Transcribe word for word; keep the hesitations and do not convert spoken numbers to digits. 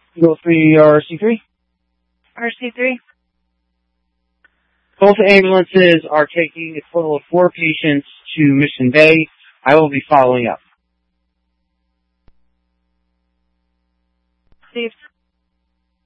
Eagle three, R C three. R C three. Both ambulances are taking a total of four patients to Mission Bay. I will be following up. Steve.